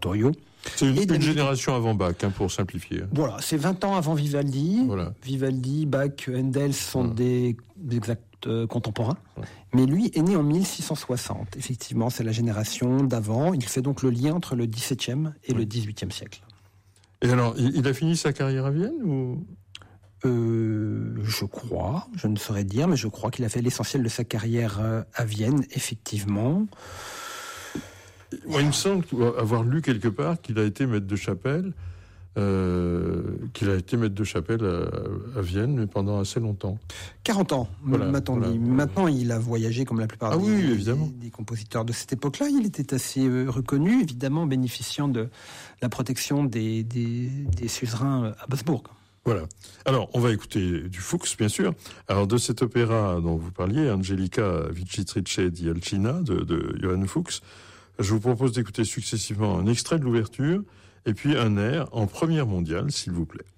Vittorio. C'est une génération avant Bach, pour simplifier. Voilà, c'est 20 ans avant Vivaldi. Voilà. Vivaldi, Bach, Handel sont des exacts contemporains. Ouais. Mais lui est né en 1660. Effectivement, c'est la génération d'avant. Il fait donc le lien entre le XVIIe et le XVIIIe siècle. Et alors, il a fini sa carrière à Vienne ou... Je crois, je ne saurais dire, mais je crois qu'il a fait l'essentiel de sa carrière à Vienne, effectivement. Moi, il me semble avoir lu quelque part qu'il a été maître de chapelle, à Vienne, mais pendant assez longtemps. 40 ans, dit. Maintenant, il a voyagé comme la plupart des compositeurs de cette époque-là. Il était assez reconnu, évidemment, bénéficiant de la protection des suzerains à Habsbourg. Voilà. Alors, on va écouter du Fuchs, bien sûr. Alors, de cet opéra dont vous parliez, Angelica Vincitrice di Alcina, de Johann Fuchs, je vous propose d'écouter successivement un extrait de l'ouverture et puis un air en première mondiale, s'il vous plaît.